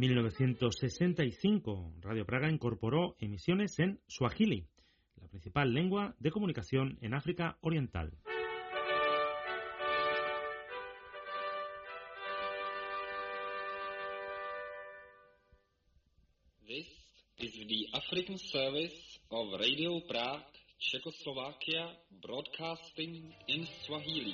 1965, Radio Praga incorporó emisiones en Swahili, la principal lengua de comunicación en África Oriental. This is the African service of Radio Prague, Czechoslovakia, broadcasting in Swahili.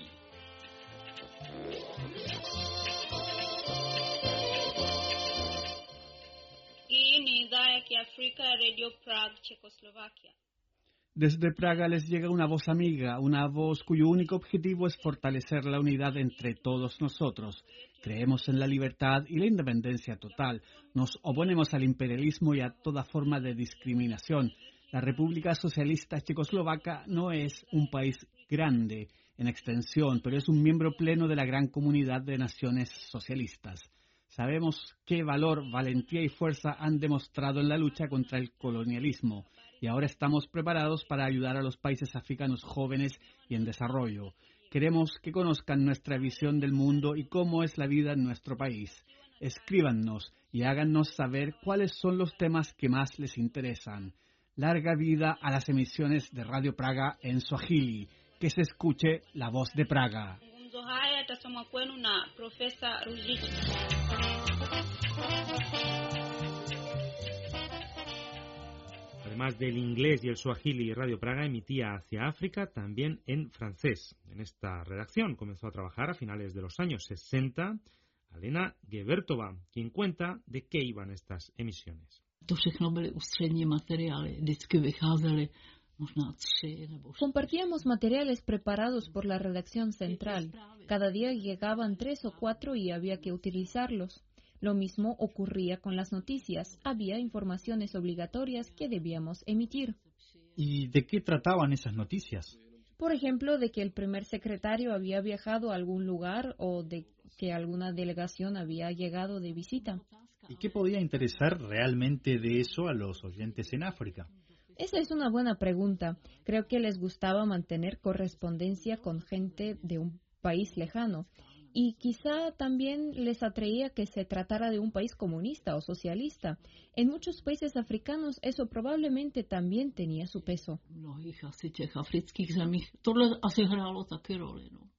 Hii ni idhaa ya Kiafrika ya Radio Prague, Checoslovaquia. Desde Praga les llega una voz amiga, una voz cuyo único objetivo es fortalecer la unidad entre todos nosotros. Creemos en la libertad y la independencia total. Nos oponemos al imperialismo y a toda forma de discriminación. La República Socialista Checoslovaca no es un país grande en extensión, pero es un miembro pleno de la gran comunidad de naciones socialistas. Sabemos qué valor, valentía y fuerza han demostrado en la lucha contra el colonialismo y ahora estamos preparados para ayudar a los países africanos jóvenes y en desarrollo. Queremos que conozcan nuestra visión del mundo y cómo es la vida en nuestro país. Escríbanos y háganos saber cuáles son los temas que más les interesan. Larga vida a las emisiones de Radio Praga en Swahili. Que se escuche la voz de Praga. Mazungumzo haya yatasomwa kwenu na Profesa Ruzich. Además del inglés y el swahili, Radio Praga emitía hacia África también en francés. En esta redacción comenzó a trabajar a finales de los años 60 Alena Gebertova, quien cuenta de qué iban estas emisiones. To všechno byly ústřední materiály, vždycky vycházely možná 3 nebo 4. Compartíamos materiales preparados por la redacción central. Cada día llegaban 3 o 4 y había que utilizarlos. Lo mismo ocurría con las noticias. Había informaciones obligatorias que debíamos emitir. ¿Y de qué trataban esas noticias? Por ejemplo, de que el primer secretario había viajado a algún lugar o de que alguna delegación había llegado de visita. ¿Y qué podía interesar realmente de eso a los oyentes en África? Esa es una buena pregunta. Creo que les gustaba mantener correspondencia con gente de un país lejano. Y quizá también les atraía que se tratara de un país comunista o socialista. En muchos países africanos eso probablemente también tenía su peso. V mnohých asi těch afrických zemích tohle asi hrálo taky roli, no.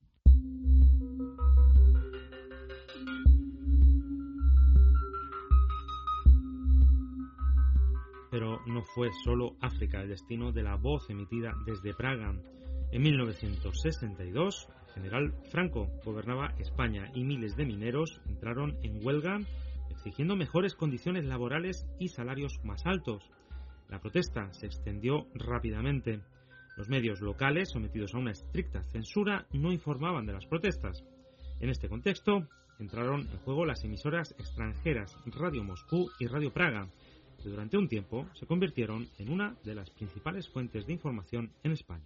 Pero no fue solo África el destino de la voz emitida desde Praga. En 1962, el general Franco gobernaba España y miles de mineros entraron en huelga exigiendo mejores condiciones laborales y salarios más altos. La protesta se extendió rápidamente. Los medios locales, sometidos a una estricta censura, no informaban de las protestas. En este contexto, entraron en juego las emisoras extranjeras Radio Moscú y Radio Praga, que durante un tiempo se convirtieron en una de las principales fuentes de información en España.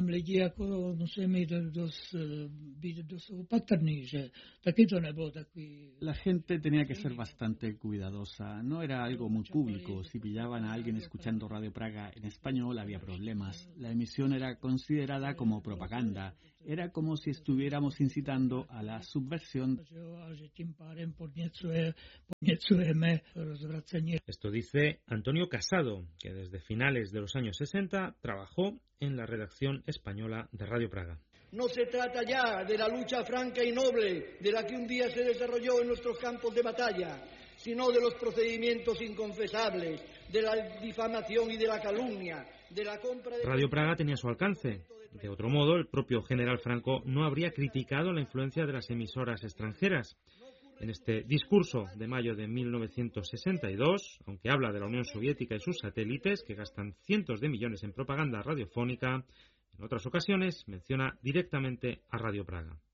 La gente tenía que ser bastante cuidadosa. No era algo muy público. Si pillaban a alguien escuchando Radio Praga en español, había problemas. La emisión era considerada como propaganda. Era como si estuviéramos incitando a la subversión. Esto dice Antonio Casado, que desde finales de los años 60 trabajó en la redacción española de Radio Praga. No se trata ya de la lucha franca y noble de la que un día se desarrolló en nuestros campos de batalla, sino de los procedimientos inconfesables, de la difamación y de la calumnia, de la compra de... Radio Praga tenía su alcance. De otro modo, el propio general Franco no habría criticado la influencia de las emisoras extranjeras. En este discurso de mayo de 1962, aunque habla de la Unión Soviética y sus satélites, que gastan cientos de millones en propaganda radiofónica, en otras ocasiones menciona directamente a Radio Praga.